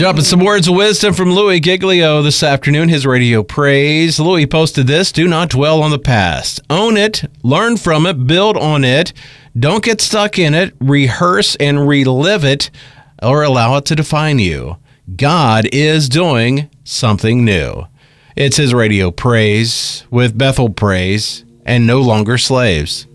Dropping some words of wisdom from Louis Giglio this afternoon, his radio praise. Louis posted this: do not dwell on the past. Own it, learn from it, build on it. Don't get stuck in it. Rehearse and relive it, or allow it to define you. God is doing something new. It's his radio praise with Bethel Praise and No Longer Slaves.